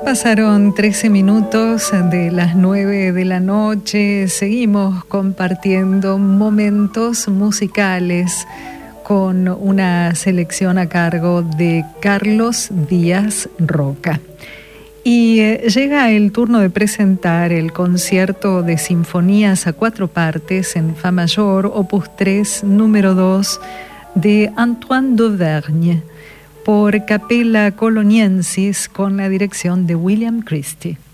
Pasaron 13 minutos de las 9 de la noche. Seguimos compartiendo momentos musicales con una selección a cargo de Carlos Díaz Roca. Y llega el turno de presentar el concierto de sinfonías a 4 partes en Fa mayor, opus 3, número 2, de Antoine Dauvergne, por Capella Coloniensis con la dirección de William Christie.